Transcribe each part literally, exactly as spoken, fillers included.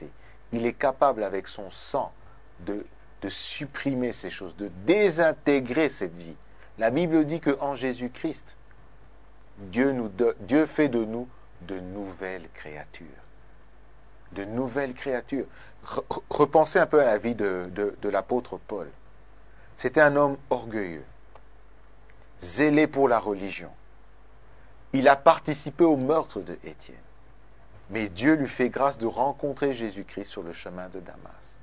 passé. Il est capable avec son sang de, de supprimer ces choses, de désintégrer cette vie. La Bible dit qu'en Jésus-Christ, Dieu, nous de, Dieu fait de nous de nouvelles créatures. De nouvelles créatures. Repensez un peu à la vie de, de, de l'apôtre Paul. C'était un homme orgueilleux, zélé pour la religion. Il a participé au meurtre de Étienne. Mais Dieu lui fait grâce de rencontrer Jésus-Christ sur le chemin de Damas.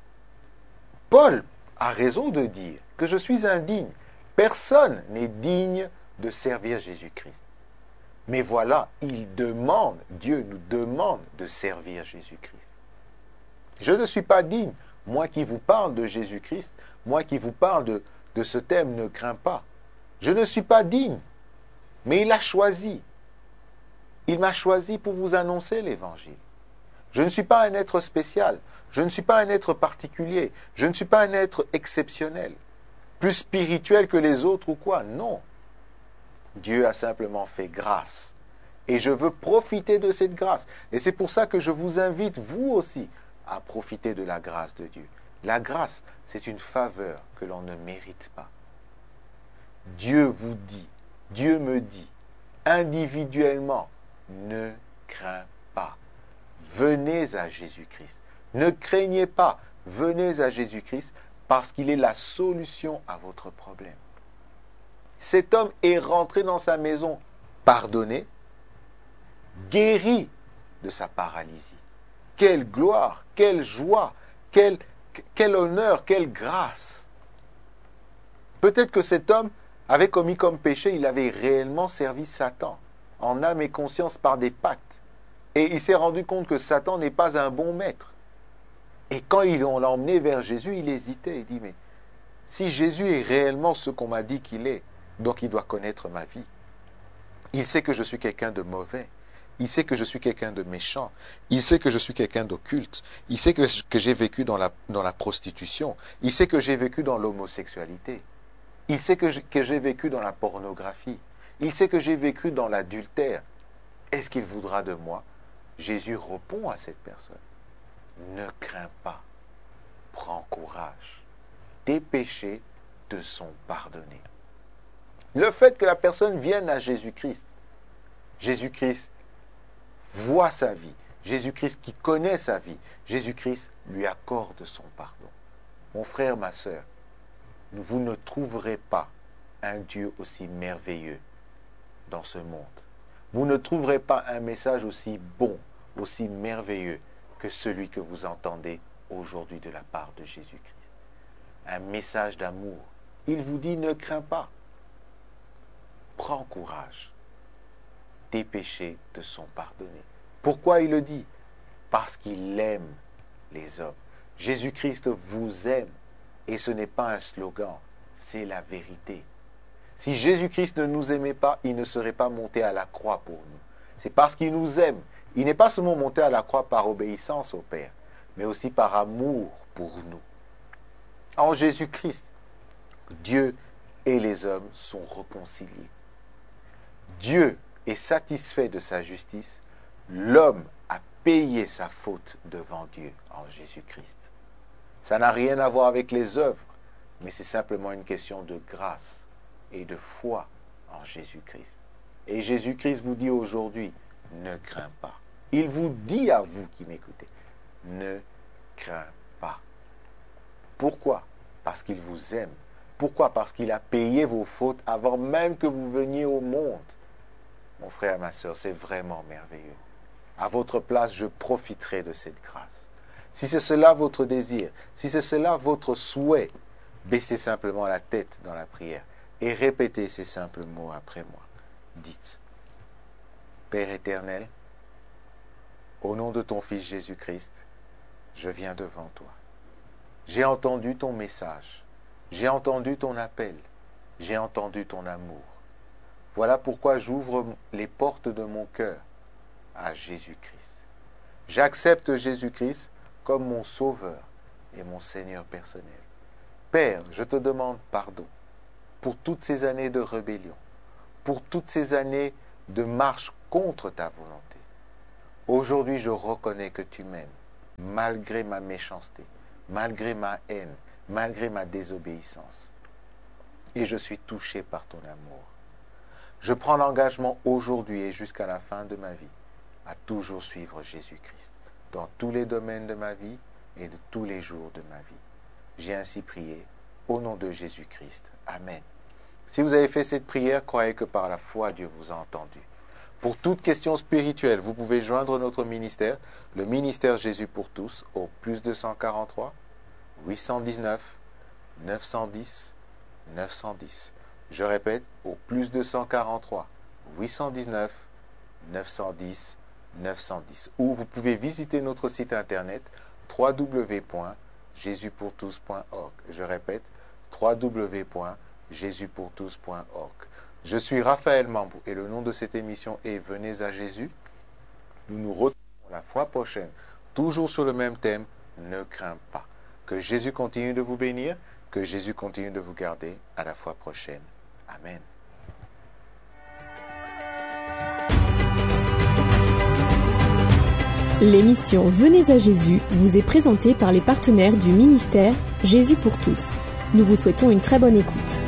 Paul a raison de dire que je suis indigne. Personne n'est digne de servir Jésus-Christ. Mais voilà, il demande, Dieu nous demande de servir Jésus-Christ. Je ne suis pas digne. Moi qui vous parle de Jésus-Christ, moi qui vous parle de, de ce thème, ne crains pas. Je ne suis pas digne. Mais il a choisi. Il m'a choisi pour vous annoncer l'Évangile. Je ne suis pas un être spécial. Je ne suis pas un être particulier. Je ne suis pas un être exceptionnel. Plus spirituel que les autres ou quoi. Non. Dieu a simplement fait grâce. Et je veux profiter de cette grâce. Et c'est pour ça que je vous invite, vous aussi, à profiter de la grâce de Dieu. La grâce, c'est une faveur que l'on ne mérite pas. Dieu vous dit, Dieu me dit, individuellement, ne crains pas. Venez à Jésus-Christ. Ne craignez pas. Venez à Jésus-Christ parce qu'il est la solution à votre problème. Cet homme est rentré dans sa maison pardonné, guéri de sa paralysie. Quelle gloire, quelle joie, quel, quel honneur, quelle grâce. Peut-être que cet homme avait commis comme péché, il avait réellement servi Satan, en âme et conscience par des pactes. Et il s'est rendu compte que Satan n'est pas un bon maître. Et quand ils l'ont emmené vers Jésus, il hésitait. Il dit, mais si Jésus est réellement ce qu'on m'a dit qu'il est, donc il doit connaître ma vie. Il sait que je suis quelqu'un de mauvais. Il sait que je suis quelqu'un de méchant. Il sait que je suis quelqu'un d'occulte. Il sait que, que j'ai vécu dans la, dans la prostitution. Il sait que j'ai vécu dans l'homosexualité. Il sait que j'ai vécu dans la pornographie. Il sait que j'ai vécu dans l'adultère. Est-ce qu'il voudra de moi? Jésus répond à cette personne. Ne crains pas. Prends courage. Tes péchés te sont pardonnés. Le fait que la personne vienne à Jésus-Christ, Jésus-Christ voit sa vie, Jésus-Christ qui connaît sa vie, Jésus-Christ lui accorde son pardon. Mon frère, ma sœur, vous ne trouverez pas un Dieu aussi merveilleux dans ce monde. Vous ne trouverez pas un message aussi bon, aussi merveilleux que celui que vous entendez aujourd'hui de la part de Jésus-Christ. Un message d'amour. Il vous dit, ne crains pas. Prends courage. Tes péchés te sont pardonnés. Pourquoi il le dit? Parce qu'il aime les hommes. Jésus-Christ vous aime. Et ce n'est pas un slogan, c'est la vérité. Si Jésus-Christ ne nous aimait pas, il ne serait pas monté à la croix pour nous. C'est parce qu'il nous aime. Il n'est pas seulement monté à la croix par obéissance au Père, mais aussi par amour pour nous. En Jésus-Christ, Dieu et les hommes sont réconciliés. Dieu est satisfait de sa justice. L'homme a payé sa faute devant Dieu en Jésus-Christ. Ça n'a rien à voir avec les œuvres, mais c'est simplement une question de grâce et de foi en Jésus-Christ. Et Jésus-Christ vous dit aujourd'hui, ne crains pas. Il vous dit à vous qui m'écoutez, ne crains pas. Pourquoi? Parce qu'il vous aime. Pourquoi? Parce qu'il a payé vos fautes avant même que vous veniez au monde. Mon frère, ma sœur, c'est vraiment merveilleux. À votre place, je profiterai de cette grâce. Si c'est cela votre désir, si c'est cela votre souhait, baissez simplement la tête dans la prière et répétez ces simples mots après moi. Dites, Père éternel, au nom de ton Fils Jésus-Christ, je viens devant toi. J'ai entendu ton message, j'ai entendu ton appel, j'ai entendu ton amour. Voilà pourquoi j'ouvre les portes de mon cœur à Jésus-Christ. J'accepte Jésus-Christ comme mon Sauveur et mon Seigneur personnel. Père, je te demande pardon pour toutes ces années de rébellion, pour toutes ces années de marche contre ta volonté. Aujourd'hui, je reconnais que tu m'aimes malgré ma méchanceté, malgré ma haine, malgré ma désobéissance. Et je suis touché par ton amour. Je prends l'engagement aujourd'hui et jusqu'à la fin de ma vie à toujours suivre Jésus-Christ dans tous les domaines de ma vie et de tous les jours de ma vie. J'ai ainsi prié au nom de Jésus-Christ. Amen. Si vous avez fait cette prière, croyez que par la foi, Dieu vous a entendu. Pour toute question spirituelle, vous pouvez joindre notre ministère, le ministère Jésus pour tous, au plus deux cent quarante-trois, huit cent dix-neuf, neuf cent dix, neuf cent dix. Je répète, au plus deux cent quarante-trois, huit cent dix-neuf, neuf cent dix, neuf cent dix. Ou vous pouvez visiter notre site internet w w w point jésus pour tous point org. Je répète, w w w point jésus pour tous point org. Je suis Raphaël Mambou et le nom de cette émission est Venez à Jésus. Nous nous retrouvons la fois prochaine, toujours sur le même thème, ne crains pas. Que Jésus continue de vous bénir, que Jésus continue de vous garder. À la fois prochaine. Amen. L'émission Venez à Jésus vous est présentée par les partenaires du ministère Jésus pour tous. Nous vous souhaitons une très bonne écoute.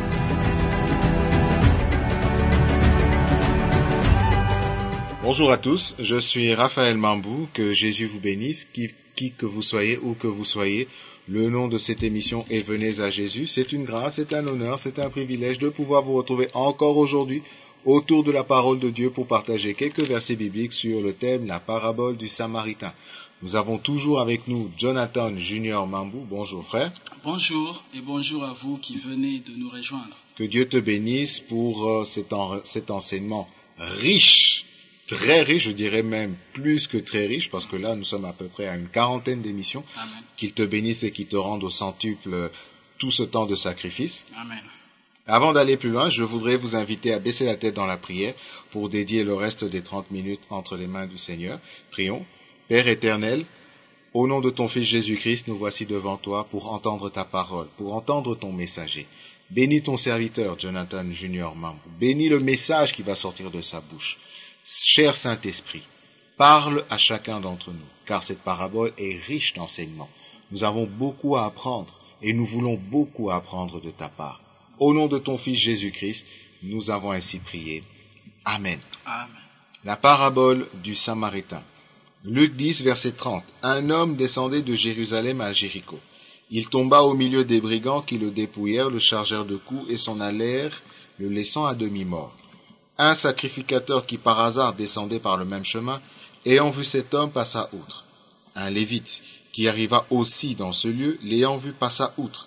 Bonjour à tous, je suis Raphaël Mambou, que Jésus vous bénisse, qui, qui que vous soyez, où que vous soyez. Le nom de cette émission est Venez à Jésus. C'est une grâce, c'est un honneur, c'est un privilège de pouvoir vous retrouver encore aujourd'hui autour de la parole de Dieu pour partager quelques versets bibliques sur le thème la parabole du Samaritain. Nous avons toujours avec nous Jonathan Junior Mambou. Bonjour frère. Bonjour et bonjour à vous qui venez de nous rejoindre. Que Dieu te bénisse pour euh, cet, en, cet enseignement riche, très riche, je dirais même plus que très riche, parce que là nous sommes à peu près à une quarantaine d'émissions. Amen. Qu'il te bénisse et qu'il te rende au centuple tout ce temps de sacrifice. Amen. Avant d'aller plus loin, je voudrais vous inviter à baisser la tête dans la prière pour dédier le reste des trente minutes entre les mains du Seigneur. Prions. Père éternel, au nom de ton Fils Jésus-Christ, nous voici devant toi pour entendre ta parole, pour entendre ton messager. Bénis ton serviteur, Jonathan Junior Mambou. Bénis le message qui va sortir de sa bouche. Cher Saint-Esprit, parle à chacun d'entre nous, car cette parabole est riche d'enseignements. Nous avons beaucoup à apprendre et nous voulons beaucoup apprendre de ta part. Au nom de ton Fils Jésus-Christ, nous avons ainsi prié. Amen. Amen. La parabole du Samaritain. Luc dix, verset trente. Un homme descendait de Jérusalem à Jéricho. Il tomba au milieu des brigands qui le dépouillèrent, le chargèrent de coups et s'en allèrent, le laissant à demi-mort. Un sacrificateur qui par hasard descendait par le même chemin, ayant vu cet homme, passa outre. Un lévite qui arriva aussi dans ce lieu, l'ayant vu, passa outre.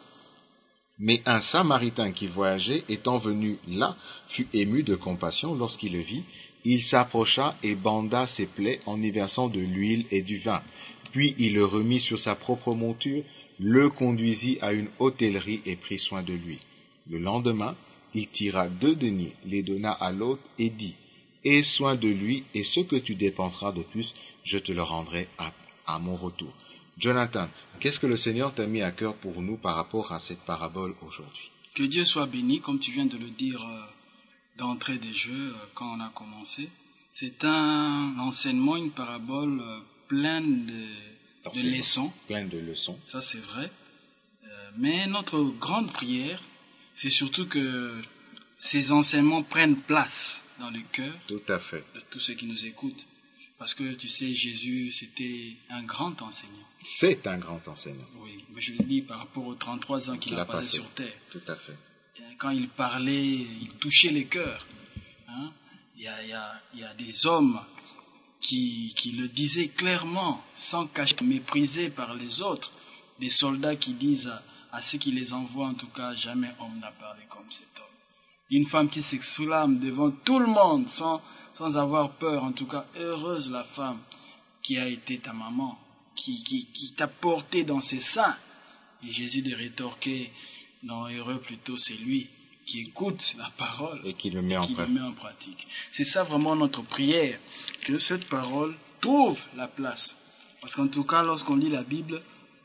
Mais un Samaritain qui voyageait, étant venu là, fut ému de compassion lorsqu'il le vit. Il s'approcha et banda ses plaies en y versant de l'huile et du vin. Puis il le remit sur sa propre monture, le conduisit à une hôtellerie et prit soin de lui. Le lendemain, il tira deux deniers, les donna à l'autre et dit, « Aie soin de lui, et ce que tu dépenseras de plus, je te le rendrai à, à mon retour. » Jonathan, qu'est-ce que le Seigneur t'a mis à cœur pour nous par rapport à cette parabole aujourd'hui? Que Dieu soit béni, comme tu viens de le dire euh, d'entrée des jeux euh, quand on a commencé. C'est un enseignement, une parabole euh, pleine de, de leçons. Pleine de leçons. Ça c'est vrai. Euh, mais notre grande prière, c'est surtout que ces enseignements prennent place dans le cœur Tout à fait. de tous ceux qui nous écoutent. Parce que tu sais, Jésus, c'était un grand enseignant. C'est un grand enseignant. Oui, mais je le dis par rapport aux trente-trois ans qu'il Il a, a passé passé. sur terre. Tout à fait. Quand il parlait, il touchait les cœurs. Hein? Il y a, il y a, il y a des hommes qui, qui le disaient clairement, sans cacher, méprisés par les autres. Des soldats qui disent à, à ceux qui les envoient, en tout cas, jamais homme n'a parlé comme cet homme. Une femme qui s'exclame devant tout le monde, sans, sans avoir peur, en tout cas, heureuse la femme qui a été ta maman, qui, qui, qui t'a porté dans ses seins. Et Jésus de rétorquer, non, heureux plutôt, c'est lui qui écoute la parole et qui le met, en, qui pra- le met en pratique. C'est ça vraiment notre prière, que cette parole trouve la place. Parce qu'en tout cas, lorsqu'on lit la Bible,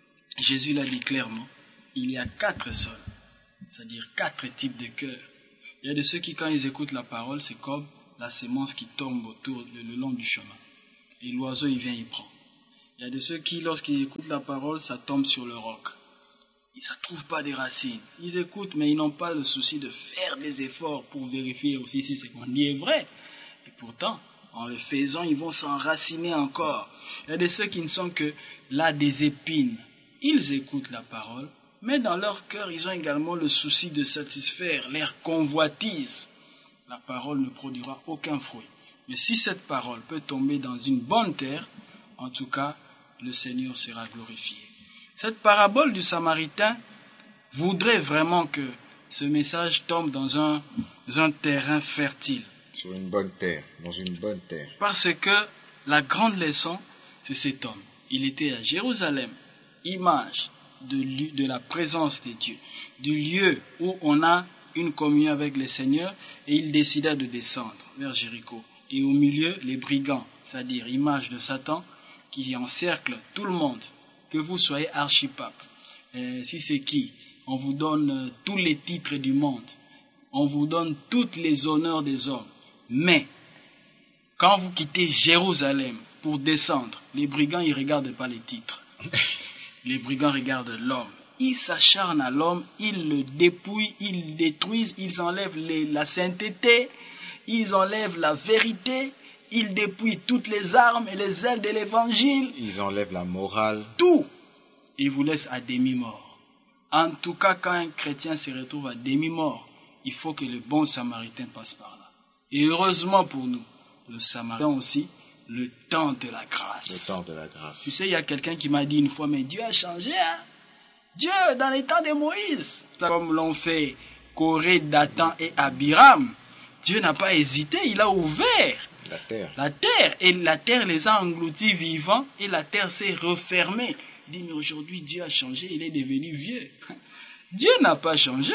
Jésus l'a dit clairement, il y a quatre sols, c'est-à-dire quatre types de cœurs. Il y a de ceux qui, quand ils écoutent la parole, c'est comme la sémence qui tombe autour, le, le long du chemin. Et l'oiseau, il vient, il prend. Il y a de ceux qui, lorsqu'ils écoutent la parole, ça tombe sur le roc. Ils ne trouvent pas des racines. Ils écoutent, mais ils n'ont pas le souci de faire des efforts pour vérifier aussi si ce qu'on dit est vrai. Et pourtant, en le faisant, ils vont s'enraciner encore. Il y a de ceux qui ne sont que là des épines. Ils écoutent la parole, mais dans leur cœur, ils ont également le souci de satisfaire leur convoitise. La parole ne produira aucun fruit. Mais si cette parole peut tomber dans une bonne terre, en tout cas, le Seigneur sera glorifié. Cette parabole du Samaritain voudrait vraiment que ce message tombe dans un, dans un terrain fertile. Sur une bonne terre, dans une bonne terre. Parce que la grande leçon, c'est cet homme. Il était à Jérusalem, image de, de la présence de Dieu, du lieu où on a une communion avec le Seigneur, et il décida de descendre vers Jéricho. Et au milieu, les brigands, c'est-à-dire image de Satan, qui encerclent tout le monde. Que vous soyez archipape, euh, si c'est qui, on vous donne euh, tous les titres du monde, on vous donne tous les honneurs des hommes. Mais, quand vous quittez Jérusalem pour descendre, les brigands, ils ne regardent pas les titres. Les brigands regardent l'homme. Ils s'acharnent à l'homme, ils le dépouillent, ils le détruisent, ils enlèvent les, la sainteté, ils enlèvent la vérité, ils dépouillent toutes les armes et les ailes de l'évangile. Ils enlèvent la morale. Tout. Ils vous laissent à demi-mort. En tout cas, quand un chrétien se retrouve à demi-mort, il faut que le bon Samaritain passe par là. Et heureusement pour nous, le Samaritain aussi, le temps de la grâce. Le temps de la grâce. Tu sais, il y a quelqu'un qui m'a dit une fois, mais Dieu a changé, hein? Dieu, dans les temps de Moïse, comme l'ont fait Corée, Dathan et Abiram, Dieu n'a pas hésité, il a ouvert la terre. La terre, et la terre les a engloutis vivants, et la terre s'est refermée. Il dit, mais aujourd'hui, Dieu a changé, il est devenu vieux. Dieu n'a pas changé,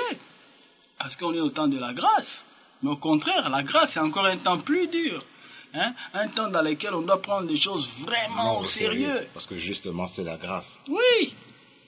parce qu'on est au temps de la grâce. Mais au contraire, la grâce, c'est encore un temps plus dur. Hein? Un temps dans lequel on doit prendre les choses vraiment non, au sérieux. sérieux. Parce que justement, c'est la grâce. Oui.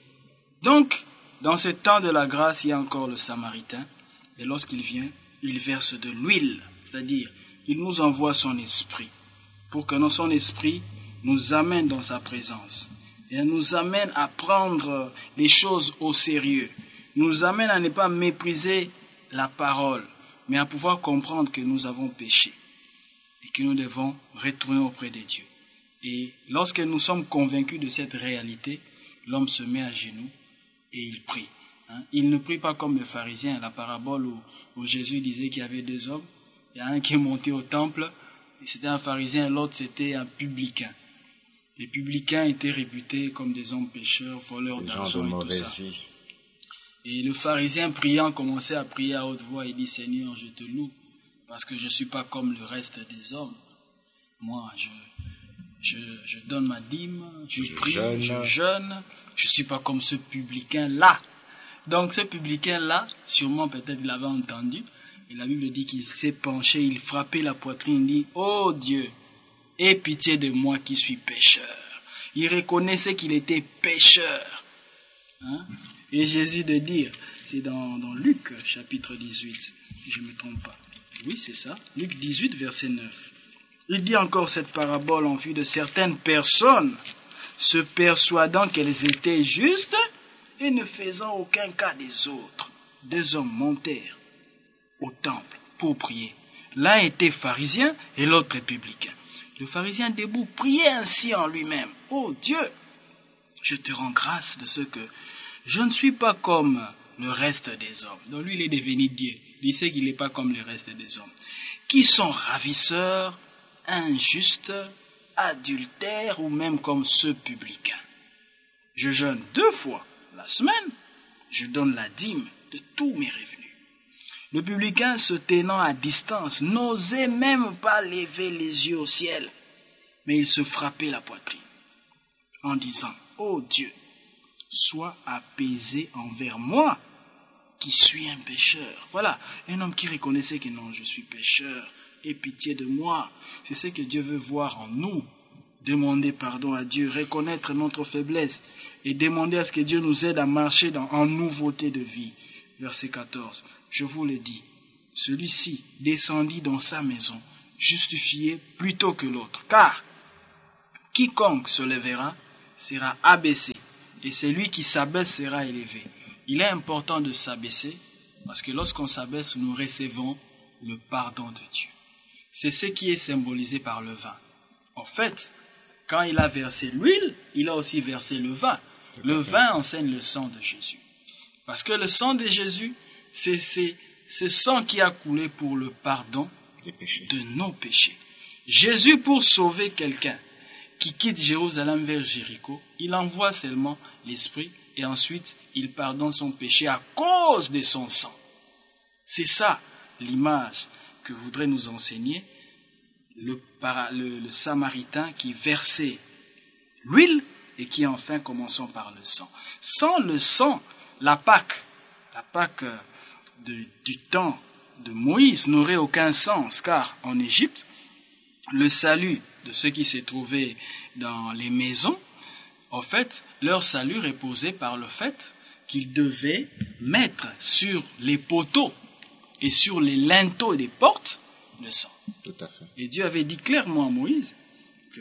Donc, dans ce temps de la grâce, il y a encore le Samaritain. Et lorsqu'il vient, il verse de l'huile, c'est-à-dire, il nous envoie son esprit, pour que dans son esprit nous amène dans sa présence. Et nous amène à prendre les choses au sérieux. Nous amène à ne pas mépriser la parole, mais à pouvoir comprendre que nous avons péché et que nous devons retourner auprès de Dieu. Et lorsque nous sommes convaincus de cette réalité, l'homme se met à genoux et il prie. Hein? Il ne prie pas comme le pharisien, la parabole où, où Jésus disait qu'il y avait deux hommes. Il y a un qui est monté au temple, et c'était un pharisien, et l'autre c'était un publicain. Les publicains étaient réputés comme des hommes pécheurs, voleurs d'argent et tout ça. Vie. Et le pharisien priant commençait à prier à haute voix, il dit, Seigneur, je te loue, parce que je ne suis pas comme le reste des hommes. Moi, je, je, je donne ma dîme, je, je prie, jeûne. je jeûne, je ne suis pas comme ce publicain-là. Donc ce publicain-là, sûrement peut-être il avait entendu, et la Bible dit qu'il s'est penché, il frappait la poitrine, il dit, oh Dieu, aie pitié de moi qui suis pécheur. Il reconnaissait qu'il était pécheur. Hein? Et Jésus de dire, c'est dans, dans Luc chapitre dix-huit, si je ne me trompe pas. Oui, c'est ça, Luc dix-huit, verset neuf. Il dit encore cette parabole en vue de certaines personnes, se persuadant qu'elles étaient justes et ne faisant aucun cas des autres. Deux hommes montèrent au temple pour prier. L'un était pharisien et l'autre publicain. Le pharisien debout priait ainsi en lui-même. « Oh Dieu, je te rends grâce de ce que je ne suis pas comme le reste des hommes. » Donc lui, il est devenu Dieu. Il sait qu'il n'est pas comme le reste des hommes. « Qui sont ravisseurs, injustes, adultères ou même comme ceux publicains. Je jeûne deux fois la semaine, je donne la dîme de tous mes revenus. » Le publicain, se tenant à distance, n'osait même pas lever les yeux au ciel, mais il se frappait la poitrine en disant, « Oh Dieu, sois apaisé envers moi, qui suis un pécheur. » Voilà, un homme qui reconnaissait que non, je suis pécheur, aie pitié de moi. C'est ce que Dieu veut voir en nous. Demander pardon à Dieu, reconnaître notre faiblesse et demander à ce que Dieu nous aide à marcher dans, en nouveauté de vie. Verset quatorze. Je vous le dis, celui-ci descendit dans sa maison, justifié plutôt que l'autre. Car quiconque se lèvera sera abaissé et celui qui s'abaisse sera élevé. Il est important de s'abaisser parce que lorsqu'on s'abaisse, nous recevons le pardon de Dieu. C'est ce qui est symbolisé par le vin. En fait, quand il a versé l'huile, il a aussi versé le vin. Le vin enseigne le sang de Jésus. Parce que le sang de Jésus, c'est, c'est ce sang qui a coulé pour le pardon des péchés. De nos péchés. Jésus, pour sauver quelqu'un qui quitte Jérusalem vers Jéricho, il envoie seulement l'Esprit et ensuite il pardonne son péché à cause de son sang. C'est ça l'image que voudrait nous enseigner le, para, le, le Samaritain qui versait l'huile et qui enfin commençons par le sang. Sans le sang, la Pâque, la Pâque de, du temps de Moïse n'aurait aucun sens, car en Égypte, le salut de ceux qui se trouvaient dans les maisons, en fait, leur salut reposait par le fait qu'ils devaient mettre sur les poteaux et sur les linteaux des portes le sang. Tout à fait. Et Dieu avait dit clairement à Moïse que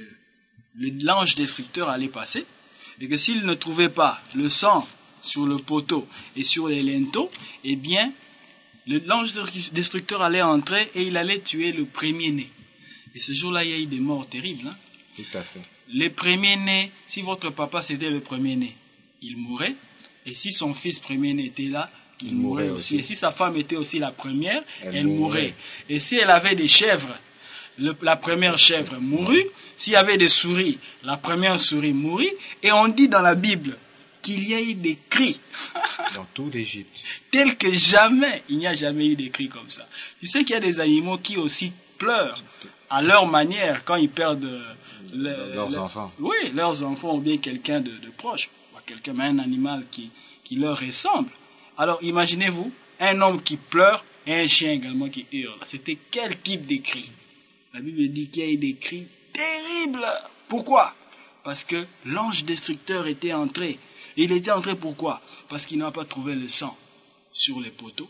l'ange destructeur allait passer et que s'il ne trouvait pas le sang sur le poteau et sur les linteaux, eh bien, l'ange destructeur allait entrer et il allait tuer le premier-né. Et ce jour-là, il y a eu des morts terribles. Hein? Tout à fait. Les premiers-nés, si votre papa c'était le premier-né, il mourrait. Et si son fils premier-né était là, il, il mourrait aussi. aussi. Et si sa femme était aussi la première, elle, elle mourrait. mourrait. Et si elle avait des chèvres, le, la première chèvre mourut. S'il y avait des souris, la première souris mourut. Et on dit dans la Bible qu'il y a eu des cris. Dans tout l'Égypte. Tel que jamais, il n'y a jamais eu des cris comme ça. Tu sais qu'il y a des animaux qui aussi pleurent à leur manière quand ils perdent le, leurs le, enfants. Oui, leurs enfants ou bien quelqu'un de, de proche. Pas quelqu'un, mais un animal qui, qui leur ressemble. Alors imaginez-vous, un homme qui pleure et un chien également qui hurle. C'était quel type de cri? La Bible dit qu'il y a eu des cris terribles. Pourquoi? Parce que l'ange destructeur était entré. Il était entré pourquoi? Parce qu'il n'a pas trouvé le sang sur les poteaux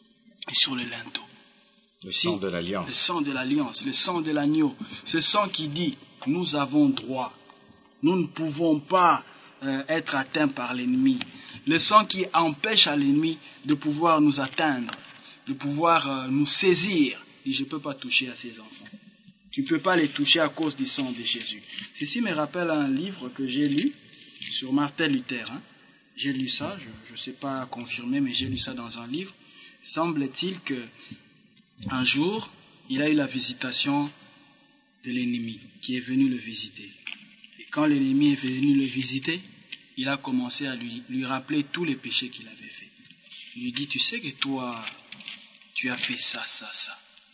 et sur les linteaux. Le sang de l'alliance. Le sang de l'alliance, le sang de l'agneau. Ce sang qui dit, nous avons droit. Nous ne pouvons pas euh, être atteints par l'ennemi. Le sang qui empêche à l'ennemi de pouvoir nous atteindre, de pouvoir euh, nous saisir. Et je ne peux pas toucher à ces enfants. Tu ne peux pas les toucher à cause du sang de Jésus. Ceci me rappelle un livre que j'ai lu sur Martin Luther. Hein. J'ai lu ça, je ne sais pas confirmer, mais j'ai lu ça dans un livre. Semble-t-il que un jour, il a eu la visitation de l'ennemi qui est venu le visiter. Et quand l'ennemi est venu le visiter, il a commencé à lui, lui rappeler tous les péchés qu'il avait faits. Il lui dit, tu sais que toi, tu as fait ça, ça, ça.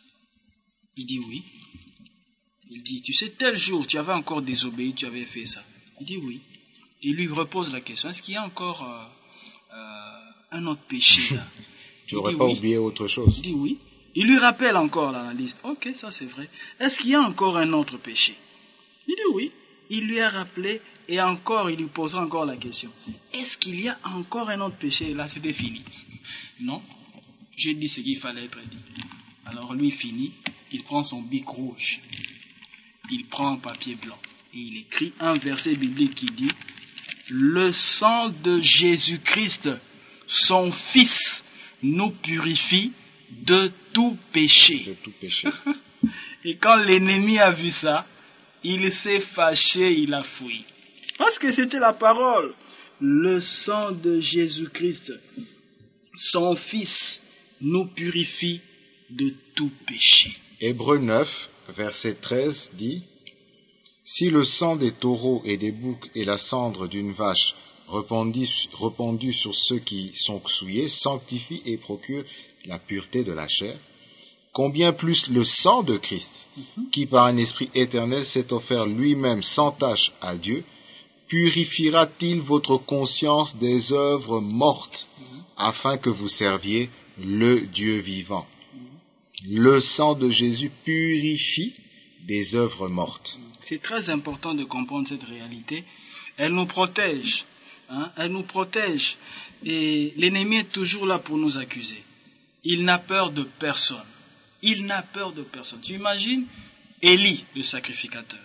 Il dit oui. Il dit, tu sais, tel jour, tu avais encore désobéi, tu avais fait ça. Il dit oui. Il lui repose la question, est-ce qu'il y a encore euh, euh, un autre péché là? Tu n'aurais pas oui. oublié autre chose? Il dit oui. Il lui rappelle encore là, la liste. Ok, ça c'est vrai. Est-ce qu'il y a encore un autre péché? Il dit oui. Il lui a rappelé et encore, il lui posera encore la question. Est-ce qu'il y a encore un autre péché? Et là, c'était fini. Non. J'ai dit ce qu'il fallait être dit. Alors lui finit, il prend son bic rouge. Il prend un papier blanc. Et il écrit un verset biblique qui dit « Le sang de Jésus-Christ, son Fils, nous purifie de tout péché. » De tout péché. Et quand l'ennemi a vu ça, il s'est fâché, il a fui. Parce que c'était la parole. Le sang de Jésus-Christ, son Fils, nous purifie de tout péché. Hébreux neuf, verset treize dit « Si le sang des taureaux et des boucs et la cendre d'une vache répandue sur ceux qui sont souillés sanctifie et procure la pureté de la chair, combien plus le sang de Christ, mm-hmm. qui par un esprit éternel s'est offert lui-même sans tache à Dieu, purifiera-t-il votre conscience des œuvres mortes, mm-hmm. afin que vous serviez le Dieu vivant. Mm-hmm. Le sang de Jésus purifie des œuvres mortes. C'est très important de comprendre cette réalité. Elle nous protège. Hein? Elle nous protège. Et l'ennemi est toujours là pour nous accuser. Il n'a peur de personne. Il n'a peur de personne. Tu imagines Élie, le sacrificateur.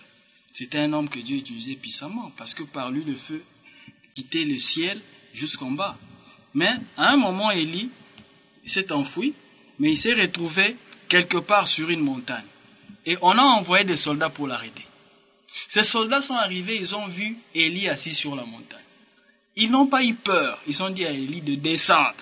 C'était un homme que Dieu utilisait puissamment, parce que par lui, le feu quittait le ciel jusqu'en bas. Mais à un moment, Élie s'est enfoui, mais il s'est retrouvé quelque part sur une montagne. Et on a envoyé des soldats pour l'arrêter. Ces soldats sont arrivés, ils ont vu Élie assis sur la montagne. Ils n'ont pas eu peur, ils ont dit à Élie de descendre.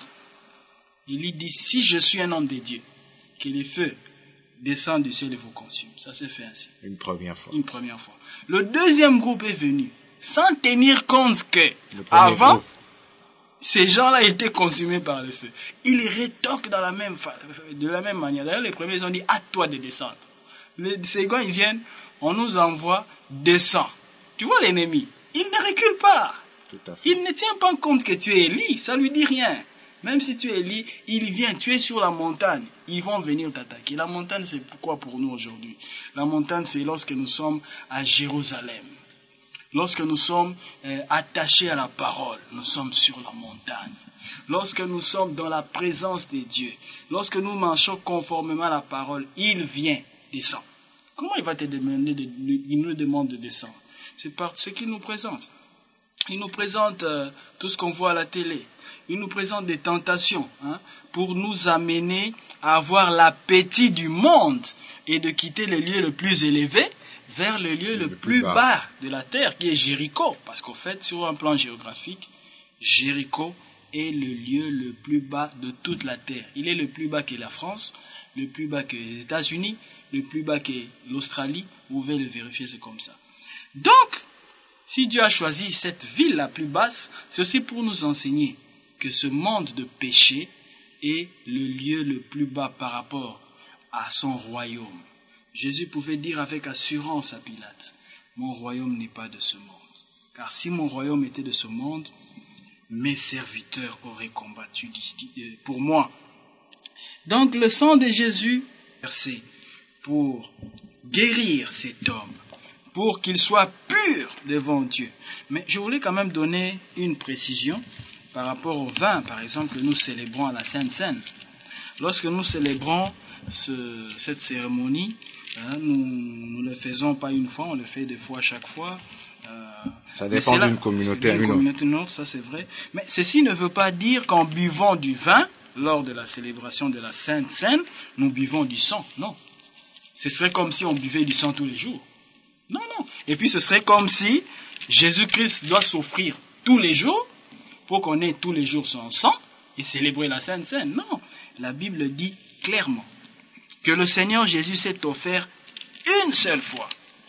Élie dit, si je suis un homme de Dieu, que les feux descendent du ciel et vous consument. Ça s'est fait ainsi. Une première fois. Une première fois. Le deuxième groupe est venu, sans tenir compte que, avant, groupe. Ces gens-là étaient consumés par le feu. Ils rétorquent dans la même fa... de la même manière. D'ailleurs, les premiers ont dit, à toi de descendre. Les seconds, ils viennent, on nous envoie, descends. Tu vois l'ennemi, il ne recule pas. Tout à fait. Il ne tient pas compte que tu es Élie, ça lui dit rien. Même si tu es Élie, il vient, tu es sur la montagne, ils vont venir t'attaquer. La montagne, c'est quoi pour nous aujourd'hui? La montagne, c'est lorsque nous sommes à Jérusalem. Lorsque nous sommes euh, attachés à la parole, nous sommes sur la montagne. Lorsque nous sommes dans la présence de Dieu, lorsque nous marchons conformément à la parole, il vient, descend. Comment il va te demander de, il nous demande de descendre? C'est par ce qu'il nous présente. Il nous présente euh, tout ce qu'on voit à la télé. Il nous présente des tentations hein, pour nous amener à avoir l'appétit du monde et de quitter le lieu le plus élevé vers le lieu le, le plus bas. bas de la terre, qui est Jéricho. Parce qu'en fait, sur un plan géographique, Jéricho est le lieu le plus bas de toute la terre. Il est le plus bas que la France, le plus bas que les États-Unis, le plus bas que l'Australie. Vous pouvez le vérifier, c'est comme ça. Donc, si Dieu a choisi cette ville la plus basse, c'est aussi pour nous enseigner que ce monde de péché est le lieu le plus bas par rapport à son royaume. Jésus pouvait dire avec assurance à Pilate, « Mon royaume n'est pas de ce monde. Car si mon royaume était de ce monde, mes serviteurs auraient combattu pour moi. » Donc le sang de Jésus versé pour guérir cet homme, pour qu'il soit pur devant Dieu. Mais je voulais quand même donner une précision par rapport au vin, par exemple, que nous célébrons à la Sainte Seine. Lorsque nous célébrons ce, cette cérémonie, hein, nous ne le faisons pas une fois, on le fait deux fois chaque fois. Euh, ça dépend d'une communauté à une communauté autre. autre, ça c'est vrai. Mais ceci ne veut pas dire qu'en buvant du vin, lors de la célébration de la Sainte Seine, nous buvons du sang. Non. Ce serait comme si on buvait du sang tous les jours. Non, non. Et puis ce serait comme si Jésus-Christ doit s'offrir tous les jours pour qu'on ait tous les jours son sang et célébrer la Sainte Seine. Non. La Bible dit clairement que le Seigneur Jésus s'est offert une seule fois.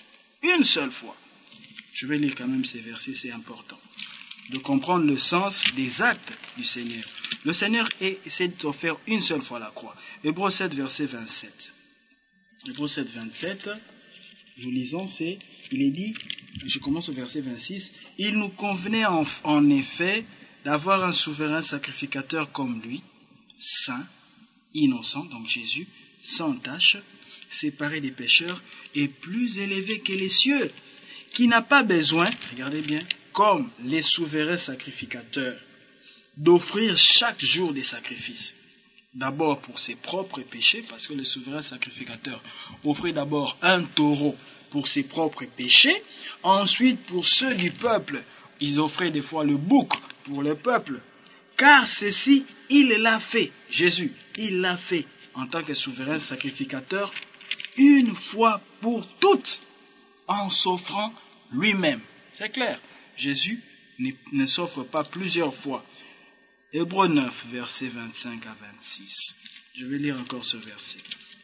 Une seule fois. Je vais lire quand même ces versets, c'est important. De comprendre le sens des actes du Seigneur. Le Seigneur s'est offert une seule fois la croix. Hébreux sept, verset vingt-sept. Hébreux sept, vingt-sept. Nous lisons, c'est, il est dit, je commence au verset vingt-six, « Il nous convenait en, en effet d'avoir un souverain sacrificateur comme lui, saint, innocent, donc Jésus, sans tache, séparé des pécheurs, et plus élevé que les cieux, qui n'a pas besoin, regardez bien, comme les souverains sacrificateurs, d'offrir chaque jour des sacrifices. D'abord pour ses propres péchés, parce que le souverain sacrificateur offrait d'abord un taureau pour ses propres péchés, ensuite pour ceux du peuple, ils offraient des fois le bouc pour le peuple, car ceci, il l'a fait, Jésus, il l'a fait en tant que souverain sacrificateur, une fois pour toutes, en s'offrant lui-même. C'est clair, Jésus ne, ne s'offre pas plusieurs fois. Hébreux neuf, versets vingt-cinq à vingt-six. Je vais lire encore ce verset.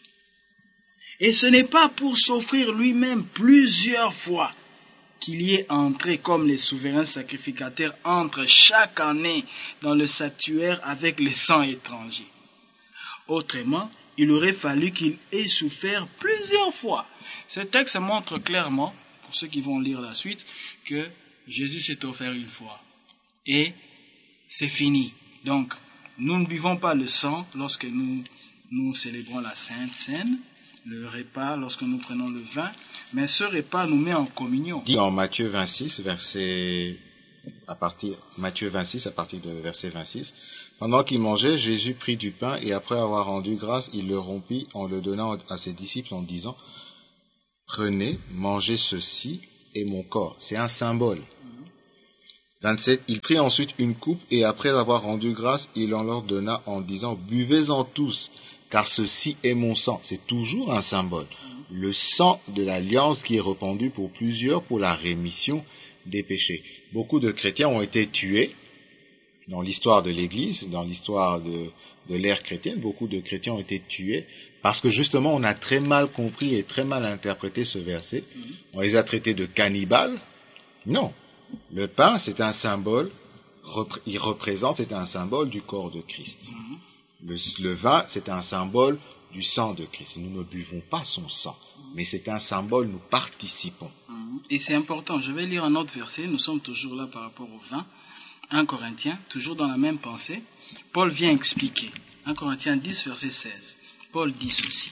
Et ce n'est pas pour s'offrir lui-même plusieurs fois qu'il y est entré comme les souverains sacrificateurs entrent chaque année dans le sanctuaire avec les sangs étrangers. Autrement, il aurait fallu qu'il ait souffert plusieurs fois. Ce texte montre clairement, pour ceux qui vont lire la suite, que Jésus s'est offert une fois. Et c'est fini. Donc, nous ne buvons pas le sang lorsque nous, nous célébrons la Sainte Seine, le repas lorsque nous prenons le vin, mais ce repas nous met en communion. Dans Matthieu vingt-six, verset, à partir, Matthieu vingt-six, à partir de verset vingt-six, pendant qu'il mangeait, Jésus prit du pain et après avoir rendu grâce, il le rompit en le donnant à ses disciples en disant, Prenez, mangez ceci et mon corps. C'est un symbole. vingt-sept. Il prit ensuite une coupe et après avoir rendu grâce, il en leur donna en disant, buvez-en tous, car ceci est mon sang. C'est toujours un symbole. Le sang de l'alliance qui est répandu pour plusieurs pour la rémission des péchés. Beaucoup de chrétiens ont été tués dans l'histoire de l'Église, dans l'histoire de, de l'ère chrétienne. Beaucoup de chrétiens ont été tués parce que justement on a très mal compris et très mal interprété ce verset. On les a traités de cannibales. Non. Le pain, c'est un symbole, il représente, c'est un symbole du corps de Christ. Le, le vin, c'est un symbole du sang de Christ. Nous ne buvons pas son sang, mais c'est un symbole, nous participons. Et c'est important, je vais lire un autre verset, nous sommes toujours là par rapport au vin. un Corinthiens, toujours dans la même pensée, Paul vient expliquer. un Corinthiens dix, verset seize. Paul dit ceci.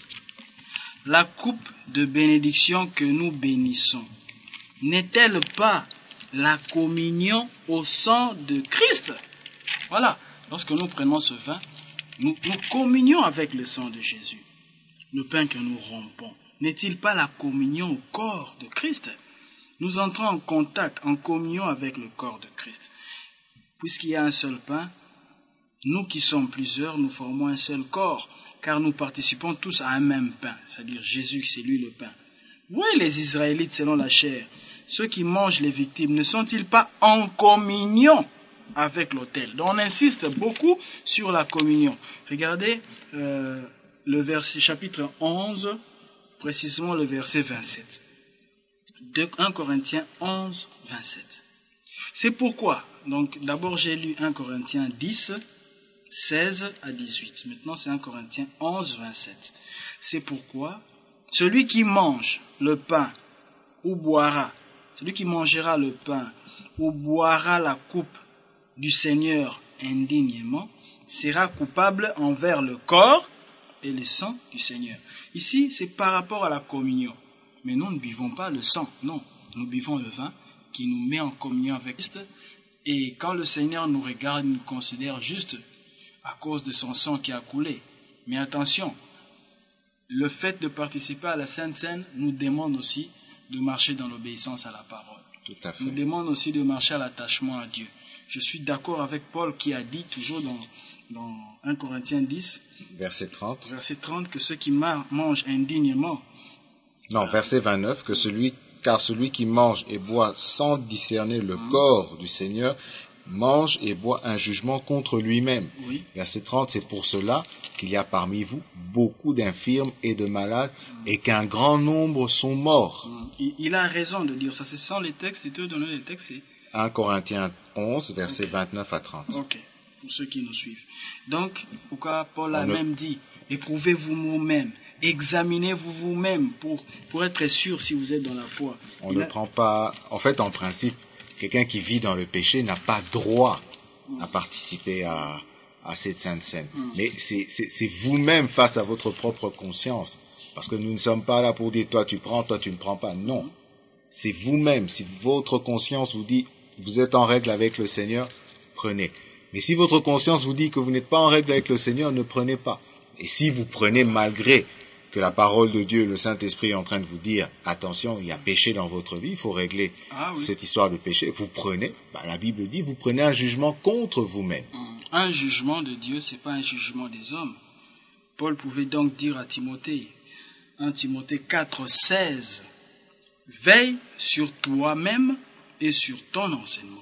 La coupe de bénédiction que nous bénissons, n'est-elle pas la communion au sang de Christ? Voilà, lorsque nous prenons ce vin, nous, nous communions avec le sang de Jésus. Le pain que nous rompons, n'est-il pas la communion au corps de Christ? Nous entrons en contact, en communion avec le corps de Christ. Puisqu'il y a un seul pain, nous qui sommes plusieurs, nous formons un seul corps, car nous participons tous à un même pain, c'est-à-dire Jésus, c'est lui le pain. Vous voyez les Israélites selon la chair, ceux qui mangent les victimes, ne sont-ils pas en communion avec l'autel? Donc on insiste beaucoup sur la communion. Regardez euh, le verset, chapitre onze, précisément le verset vingt-sept. De un Corinthiens onze, vingt-sept. C'est pourquoi, donc d'abord j'ai lu un Corinthiens dix, seize à dix-huit. Maintenant c'est un Corinthiens onze, vingt-sept. C'est pourquoi celui qui mange le pain ou boira, celui qui mangera le pain ou boira la coupe du Seigneur indignement sera coupable envers le corps et le sang du Seigneur. Ici, c'est par rapport à la communion. Mais nous ne buvons pas le sang, non. Nous buvons le vin qui nous met en communion avec Christ. Et quand le Seigneur nous regarde, il nous considère juste à cause de son sang qui a coulé. Mais attention, le fait de participer à la Sainte Seine nous demande aussi de marcher dans l'obéissance à la parole. Tout à fait. Nous demande aussi de marcher à l'attachement à Dieu. Je suis d'accord avec Paul qui a dit toujours dans, dans un Corinthiens dix, verset trente, verset trente, que ceux qui mangent indignement. Non, verset vingt-neuf, que celui, car celui qui mange et boit sans discerner le mmh. corps du Seigneur mange et boit un jugement contre lui-même. Oui. Verset trente, c'est pour cela qu'il y a parmi vous beaucoup d'infirmes et de malades mmh. et qu'un grand nombre sont morts. Mmh. Il, il a raison de dire ça, c'est sans les textes, et te donner les textes, c'est un Corinthiens onze, versets okay. vingt-neuf à trente. Ok, pour ceux qui nous suivent. Donc, pourquoi Paul a On même ne... dit, éprouvez-vous vous-même, examinez-vous vous-même pour, pour être sûr si vous êtes dans la foi. On Il ne a... prend pas, en fait, en principe, quelqu'un qui vit dans le péché n'a pas droit mm. à participer à, à cette sainte scène. Mm. Mais c'est, c'est, c'est vous-même face à votre propre conscience. Parce que nous ne sommes pas là pour dire, toi tu prends, toi tu ne prends pas. Non. Mm. C'est vous-même. Si votre conscience vous dit, vous êtes en règle avec le Seigneur, prenez. Mais si votre conscience vous dit que vous n'êtes pas en règle avec le Seigneur, ne prenez pas. Et si vous prenez malgré que la parole de Dieu, le Saint-Esprit est en train de vous dire, attention, il y a péché dans votre vie, il faut régler ah, oui. cette histoire de péché, vous prenez, bah, la Bible dit, vous prenez un jugement contre vous-même. Un jugement de Dieu, c'est pas un jugement des hommes. Paul pouvait donc dire à Timothée, un Timothée quatre, seize, veille sur toi-même et sur ton enseignement.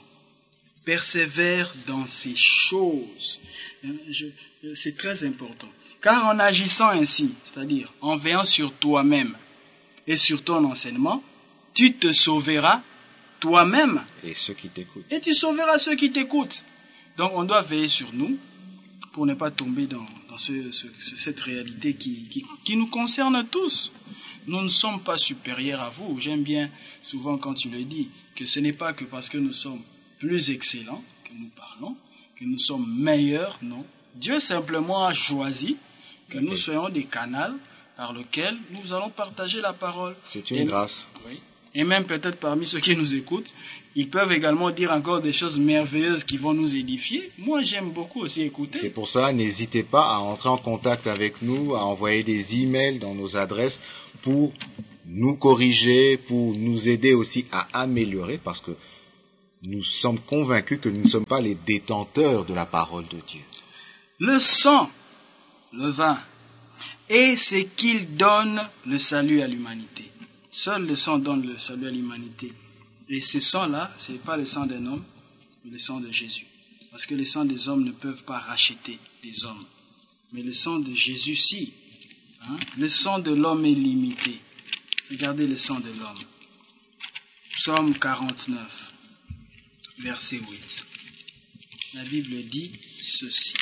Persévère dans ces choses. Je, c'est très important. Car en agissant ainsi, c'est-à-dire en veillant sur toi-même et sur ton enseignement, tu te sauveras toi-même. Et ceux qui t'écoutent. Et tu sauveras ceux qui t'écoutent. Donc on doit veiller sur nous pour ne pas tomber dans, dans ce, ce, cette réalité qui, qui, qui nous concerne tous. Nous ne sommes pas supérieurs à vous. J'aime bien souvent quand tu le dis, que ce n'est pas que parce que nous sommes plus excellents que nous parlons, que nous sommes meilleurs, non. Dieu simplement a choisi que okay. nous soyons des canaux par lesquels nous allons partager la parole. C'est une et, grâce. Oui. Et même peut-être parmi ceux qui nous écoutent, ils peuvent également dire encore des choses merveilleuses qui vont nous édifier. Moi, j'aime beaucoup aussi écouter. C'est pour cela, n'hésitez pas à entrer en contact avec nous, à envoyer des emails dans nos adresses pour nous corriger, pour nous aider aussi à améliorer, parce que nous sommes convaincus que nous ne sommes pas les détenteurs de la parole de Dieu. Le sang, le vin, est ce qu'il donne le salut à l'humanité. Seul le sang donne le salut à l'humanité. Et ce sang-là, ce n'est pas le sang d'un homme, mais le sang de Jésus. Parce que les sangs des hommes ne peuvent pas racheter des hommes. Mais le sang de Jésus, si. Hein? Le sang de l'homme est limité. Regardez le sang de l'homme. Psaume quarante-neuf, verset huit. La Bible dit ceci.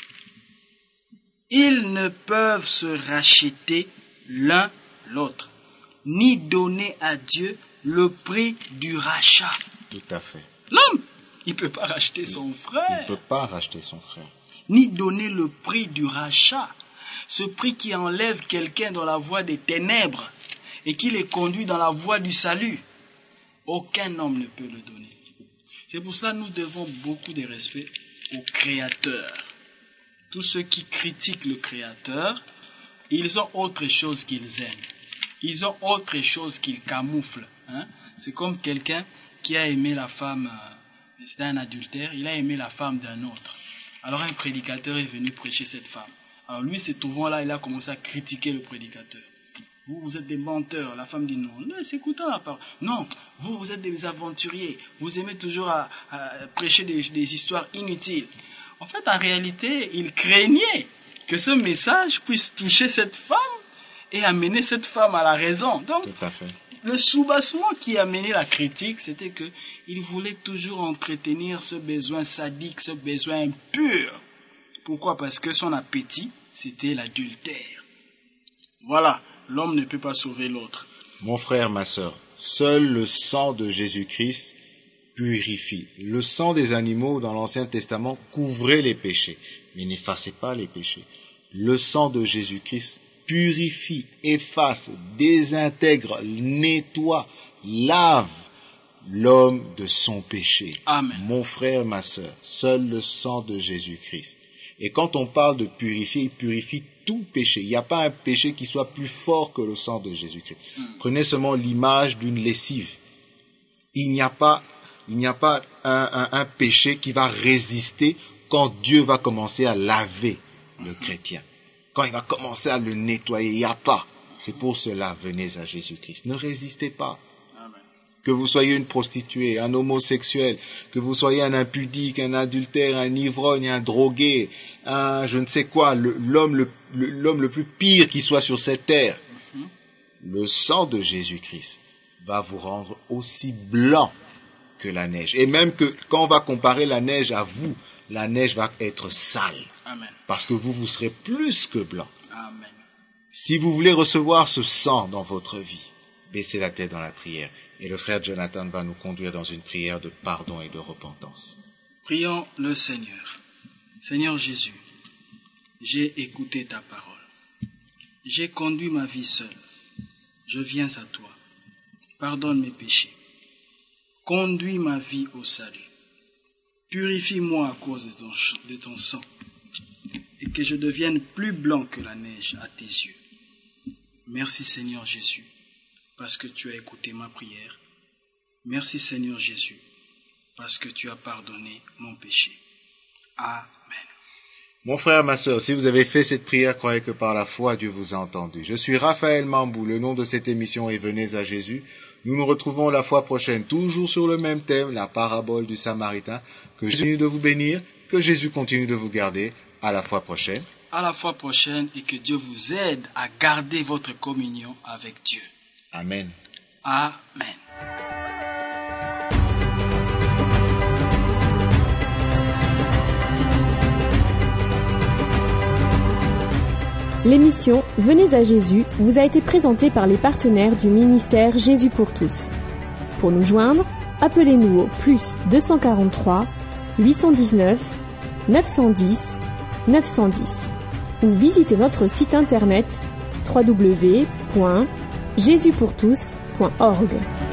Ils ne peuvent se racheter l'un l'autre, ni donner à Dieu le prix du rachat. Tout à fait. L'homme, il ne peut pas racheter son frère. Il ne peut pas racheter son frère. Ni donner le prix du rachat. Ce prix qui enlève quelqu'un dans la voie des ténèbres et qui les conduit dans la voie du salut. Aucun homme ne peut le donner. C'est pour cela que nous devons beaucoup de respect au Créateur. Tous ceux qui critiquent le Créateur, ils ont autre chose qu'ils aiment. Ils ont autre chose qu'ils camouflent. Hein? C'est comme quelqu'un qui a aimé la femme, euh, c'était un adultère, il a aimé la femme d'un autre. Alors un prédicateur est venu prêcher cette femme. Alors lui, se trouvant là, il a commencé à critiquer le prédicateur. Vous, vous êtes des menteurs. La femme dit non. Non, c'est écoutant la parole. Non, vous, vous êtes des aventuriers. Vous aimez toujours à, à prêcher des, des histoires inutiles. En fait, en réalité, il craignait que ce message puisse toucher cette femme et amener cette femme à la raison. Donc, tout à fait. Le soubassement qui a mené la critique, c'était que il voulait toujours entretenir ce besoin sadique, ce besoin impur. Pourquoi? Parce que son appétit, c'était l'adultère. Voilà, l'homme ne peut pas sauver l'autre. Mon frère, ma sœur, seul le sang de Jésus-Christ purifie. Le sang des animaux dans l'Ancien Testament couvrait les péchés, mais n'effaçait pas les péchés. Le sang de Jésus-Christ purifie, efface, désintègre, nettoie, lave l'homme de son péché. Amen. Mon frère, ma sœur, seul le sang de Jésus-Christ. Et quand on parle de purifier, il purifie tout péché. Il n'y a pas un péché qui soit plus fort que le sang de Jésus-Christ. Mm. Prenez seulement l'image d'une lessive. Il n'y a pas, il n'y a pas un, un, un péché qui va résister quand Dieu va commencer à laver le chrétien. Quand il va commencer à le nettoyer, il n'y a pas. C'est pour cela, venez à Jésus-Christ. Ne résistez pas. Amen. Que vous soyez une prostituée, un homosexuel, que vous soyez un impudique, un adultère, un ivrogne, un drogué, un je ne sais quoi, le, l'homme, le, le, l'homme le plus pire qui soit sur cette terre, mm-hmm. Le sang de Jésus-Christ va vous rendre aussi blanc que la neige. Et même que quand on va comparer la neige à vous, la neige va être sale. Amen. Parce que vous, vous serez plus que blanc. Amen. Si vous voulez recevoir ce sang dans votre vie, baissez la tête dans la prière. Et le frère Jonathan va nous conduire dans une prière de pardon et de repentance. Prions le Seigneur. Seigneur Jésus, j'ai écouté ta parole. J'ai conduit ma vie seule. Je viens à toi. Pardonne mes péchés. Conduis ma vie au salut. Purifie-moi à cause de ton, de ton sang. Et que je devienne plus blanc que la neige à tes yeux. Merci Seigneur Jésus, parce que tu as écouté ma prière. Merci Seigneur Jésus, parce que tu as pardonné mon péché. Amen. Mon frère, ma sœur, si vous avez fait cette prière, croyez que par la foi, Dieu vous a entendu. Je suis Raphaël Mambou, le nom de cette émission est Venez à Jésus. Nous nous retrouvons la fois prochaine, toujours sur le même thème, la parabole du Samaritain. Que Jésus continue de vous bénir, que Jésus continue de vous garder. À la fois prochaine. À la fois prochaine et que Dieu vous aide à garder votre communion avec Dieu. Amen. Amen. L'émission Venez à Jésus vous a été présentée par les partenaires du ministère Jésus pour tous. Pour nous joindre, appelez-nous au plus deux cent quarante-trois, huit cent dix-neuf, neuf cent dix, neuf cent dix ou visitez notre site internet w w w point jésus pour tous point org.